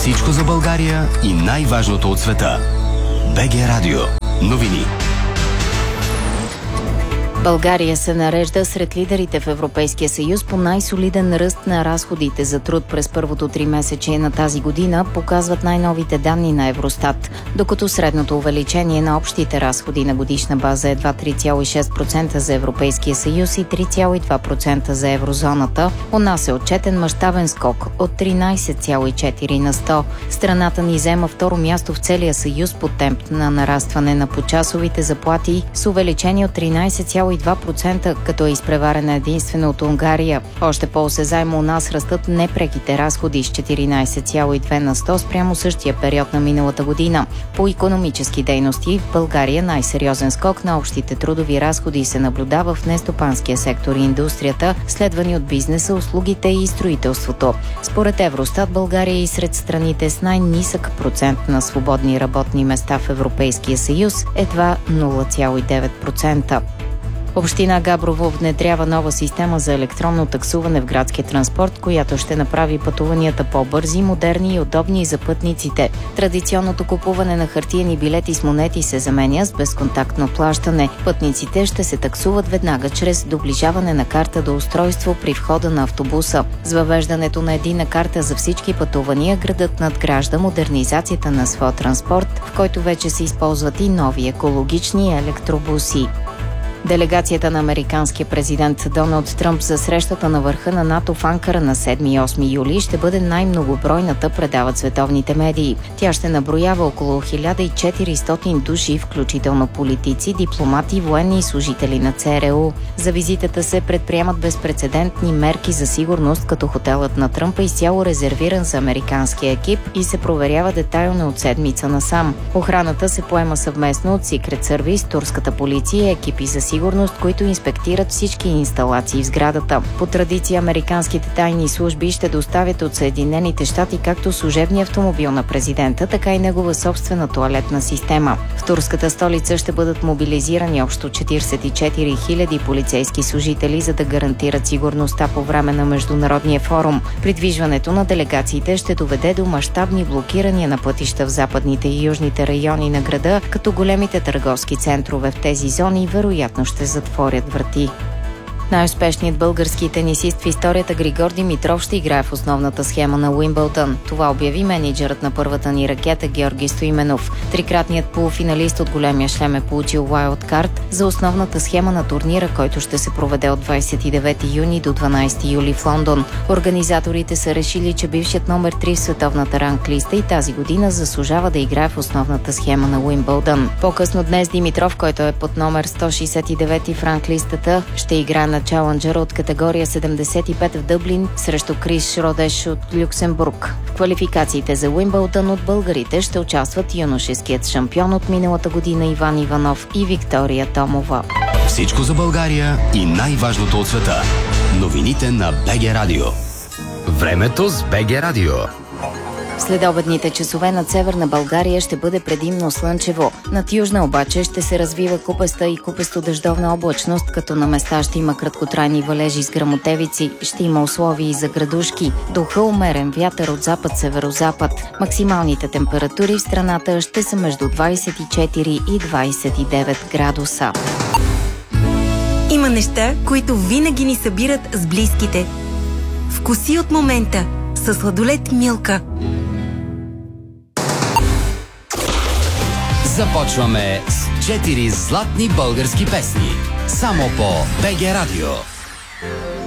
Всичко за България и най-важното от света. БГ Радио. Новини. България се нарежда сред лидерите в Европейския съюз по най-солиден ръст на разходите за труд през първото тримесечие на тази година, показват най-новите данни на Евростат. Докато средното увеличение на общите разходи на годишна база е едва 3,6% за Европейския съюз и 3,2% за еврозоната, у нас е отчетен мащабен скок от 13,4 на 100. Страната ни взема второ място в целия съюз по темп на нарастване на почасовите заплати с увеличение от 13,2%, като е изпреварена единствено от Унгария. Още по-осезаемо у нас растат непреките разходи с 14,2 на 100 спрямо същия период на миналата година. По икономически дейности в България най-сериозен скок на общите трудови разходи се наблюдава в нестопанския сектор и индустрията, следвани от бизнеса, услугите и строителството. Според Евростат, България е и сред страните с най-нисък процент на свободни работни места в Европейския съюз, едва 0,9%. Община Габрово внедрява нова система за електронно таксуване в градския транспорт, която ще направи пътуванията по-бързи, модерни и удобни за пътниците. Традиционното купуване на хартиени билети с монети се заменя с безконтактно плащане. Пътниците ще се таксуват веднага чрез доближаване на карта до устройство при входа на автобуса. С въвеждането на единна карта за всички пътувания, градът надгражда модернизацията на своя транспорт, в който вече се използват и нови екологични електробуси. Делегацията на американския президент Доналд Тръмп за срещата на върха на НАТО в Анкара на 7 и 8 юли ще бъде най-многобройната, предават световните медии. Тя ще наброява около 1400 души, включително политици, дипломати, военни и служители на ЦРУ. За визитата се предприемат безпрецедентни мерки за сигурност, като хотелът на Тръмп е изцяло резервиран за американския екип и се проверява детайлно от седмица насам. Охраната се поема съвместно от Secret Service, турската полиция и екипи за сигурност, които инспектират всички инсталации в сградата. По традиция американските тайни служби ще доставят от Съединените щати както служебния автомобил на президента, така и негова собствена тоалетна система. В турската столица ще бъдат мобилизирани общо 44 000 полицейски служители, за да гарантират сигурността по време на международния форум. Придвижването на делегациите ще доведе до мащабни блокирания на пътища в западните и южните райони на града, като големите търговски центрове в тези зони вероятно ще затворят врати. Най-успешният български тенисист в историята Григор Димитров ще играе в основната схема на Уимбълдън. Това обяви мениджърът на първата ни ракета Георги Стоименов. Трикратният полуфиналист от големия шлем е получил уайлдкарт за основната схема на турнира, който ще се проведе от 29 юни до 12 юли в Лондон. Организаторите са решили, че бившият номер 3 в световната ранглиста и тази година заслужава да играе в основната схема на Уимбълдън. По-късно днес Димитров, който е под номер 169 в ранглистата, ще играе на чаленджера от категория 75 в Дъблин срещу Крис Шродеш от Люксембург. В квалификациите за Уимбълдън от българите ще участват юношеският шампион от миналата година Иван Иванов и Виктория Томова. Всичко за България и най-важното от света. Новините на БГ Радио. Времето с БГ Радио. Следобедните часове над северна България ще бъде предимно слънчево. Над южна обаче ще се развива купеста и купесто-дъждовна облачност, като на места ще има краткотрайни валежи с гръмотевици, ще има условия и за градушки. Духа умерен вятър от запад-северозапад. Максималните температури в страната ще са между 24 и 29 градуса. Има неща, които винаги ни събират с близките. Вкуси от момента със сладолед Милка. Започваме с 4 златни български песни. Само по БГ Радио.